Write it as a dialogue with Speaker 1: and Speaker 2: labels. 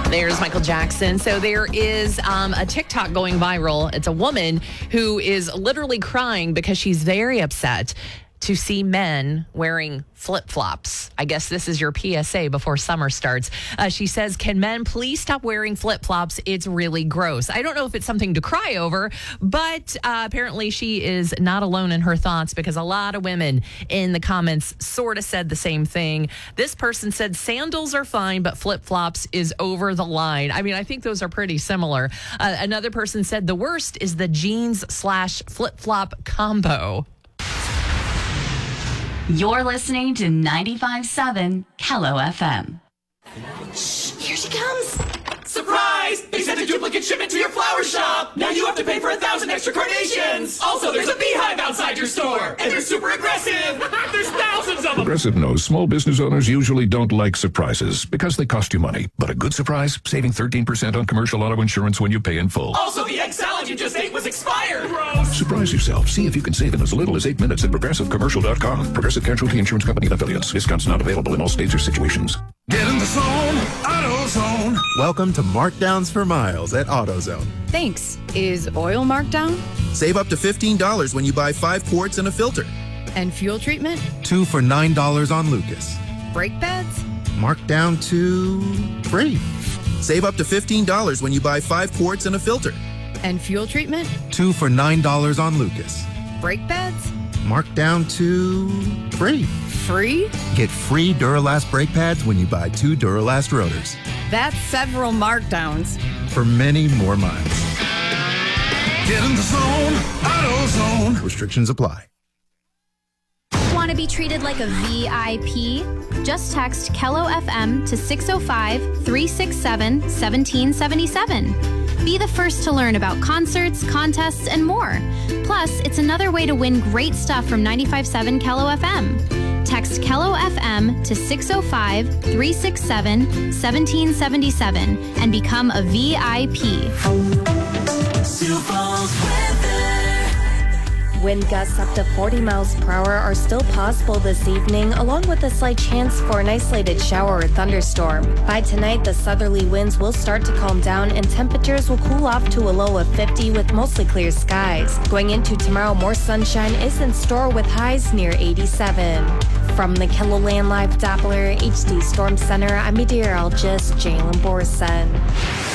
Speaker 1: There's Michael Jackson. So there is a TikTok going viral. It's a woman who is literally crying because she's very upset to see men wearing flip-flops. I guess this is your PSA before summer starts. She says, can men please stop wearing flip-flops? It's really gross. I don't know if it's something to cry over, but apparently she is not alone in her thoughts because a lot of women in the comments sort of said the same thing. This person said sandals are fine, but flip-flops is over the line. I mean, I think those are pretty similar. Another person said the worst is the jeans/flip-flop combo.
Speaker 2: You're listening to 95.7 Kello FM.
Speaker 3: Shh, here she comes.
Speaker 4: Surprise! They sent a duplicate shipment to your flower shop. Now you have to pay for 1,000 extra carnations. Also, there's a beehive outside your store, and they're super aggressive. There's thousands of them.
Speaker 5: Progressive knows small business owners usually don't like surprises because they cost you money. But a good surprise, saving 13% on commercial auto insurance when you pay in full.
Speaker 4: Also, the egg salad you just ate was expired. Gross.
Speaker 5: Surprise yourself. See if you can save in as little as 8 minutes at ProgressiveCommercial.com. Progressive Casualty Insurance Company and affiliates. Discounts not available in all states or situations.
Speaker 6: Get in the zone, AutoZone. Welcome to Markdowns for Miles at AutoZone.
Speaker 7: Thanks. Is oil marked down?
Speaker 6: Save up to $15 when you buy 5 quarts and a filter.
Speaker 7: And fuel treatment?
Speaker 6: 2 for $9 on Lucas.
Speaker 7: Brake pads?
Speaker 6: Marked down to free. Save up to $15 when you buy 5 quarts and a filter.
Speaker 7: And fuel treatment?
Speaker 6: 2 for $9 on Lucas.
Speaker 7: Brake pads?
Speaker 6: Marked down to free.
Speaker 7: Free?
Speaker 6: Get free Duralast brake pads when you buy 2 Duralast rotors.
Speaker 7: That's several markdowns.
Speaker 6: For many more miles. Get in the zone, AutoZone. Restrictions apply.
Speaker 8: Want to be treated like a VIP? Just text Kello FM to 605-367-1777. Be the first to learn about concerts, contests, and more. Plus, it's another way to win great stuff from 95.7 Kello FM. Text Kello FM to 605-367-1777 and become a VIP.
Speaker 3: Wind gusts up to 40 miles per hour are still possible this evening, along with a slight chance for an isolated shower or thunderstorm. By tonight, the southerly winds will start to calm down and temperatures will cool off to a low of 50 with mostly clear skies. Going into tomorrow, more sunshine is in store with highs near 87. From the KELOLAND Live Doppler HD Storm Center, I'm meteorologist Jalen Borson.